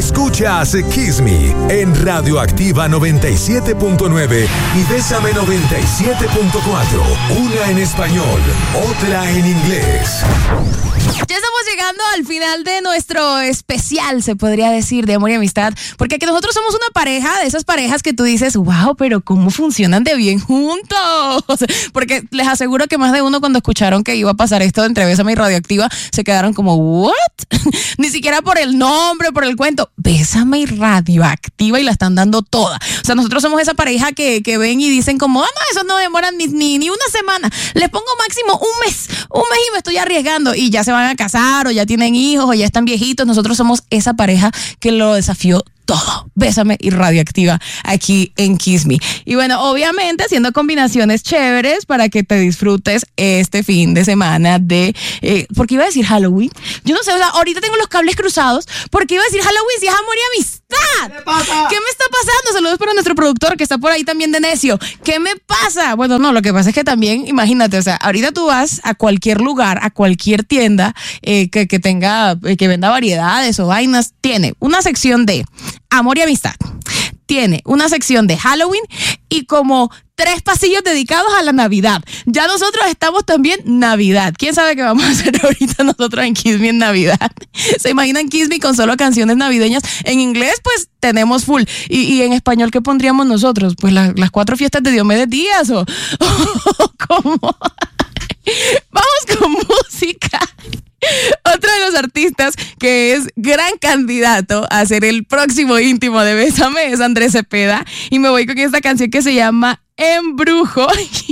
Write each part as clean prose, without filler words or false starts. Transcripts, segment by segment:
Escuchas Kiss Me en Radioactiva 97.9 y Bésame 97.4. Una en español, otra en inglés. Ya estamos llegando al final de nuestro especial, se podría decir, de amor y amistad, porque aquí nosotros somos una pareja, de esas parejas que tú dices, wow, pero cómo funcionan de bien juntos. Porque les aseguro que más de uno cuando escucharon que iba a pasar esto entre Bésame y Radioactiva, se quedaron como, ¿what? Ni siquiera por el nombre, por el cuento. Bésame y Radioactiva, y la están dando toda. O sea, nosotros somos esa pareja que ven y dicen como, no, eso no demora ni una semana. Les pongo máximo un mes y me estoy arriesgando, y ya se van a casar o ya tienen hijos o ya están viejitos. Nosotros somos esa pareja que lo desafió todo. Bésame y Radioactiva aquí en Kiss Me. Y bueno, obviamente haciendo combinaciones chéveres para que te disfrutes este fin de semana de... porque iba a decir Halloween. Yo no sé, o sea, ahorita tengo los cables cruzados porque iba a decir Halloween si es amor y amistad. ¿Qué pasa? ¿Qué me está pasando? Saludos para nuestro productor que está por ahí también de necio. ¿Qué me pasa? Bueno, no, lo que pasa es que también, imagínate, o sea, ahorita tú vas a cualquier lugar, a cualquier tienda que tenga, que venda variedades o vainas, tiene una sección de amor y amistad, tiene una sección de Halloween y como 3 pasillos dedicados a la Navidad. Ya nosotros estamos también Navidad. ¿Quién sabe qué vamos a hacer ahorita nosotros en Kiss Me en Navidad? ¿Se imaginan Kiss Me con solo canciones navideñas? En inglés, pues tenemos full. Y en español, ¿qué pondríamos nosotros? Pues las 4 fiestas de Diomedes Díaz o ¿cómo? Vamos con música. Otro de los artistas que es gran candidato a ser el próximo íntimo de Bésame es Andrés Cepeda, y me voy con esta canción que se llama Embrujo.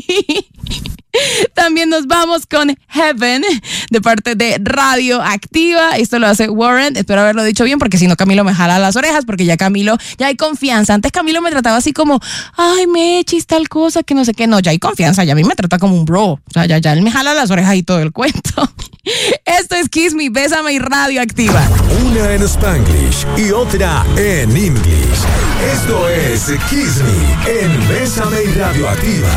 También nos vamos con Heaven de parte de Radioactiva. Esto lo hace Warren. Espero haberlo dicho bien porque si no Camilo me jala las orejas, porque ya Camilo, ya hay confianza. Antes Camilo me trataba así como, ay, Mechis, tal cosa, que no sé qué. No, ya hay confianza, ya a mí me trata como un bro. O sea, ya él me jala las orejas y todo el cuento. Esto es Kiss Me, Bésame y Radioactiva. Una en Spanglish y otra en English. Esto es Kiss Me en Bésame y Radioactiva.